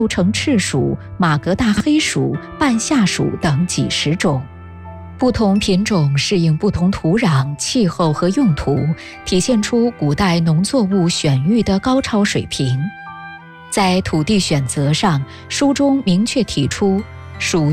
橙赤薯、马格大黑薯、半夏薯等几十种。不同品种适应不同土壤、气候和用途，体现出古代农作物选育的高超水平。在土地选择上，书中明确提出，属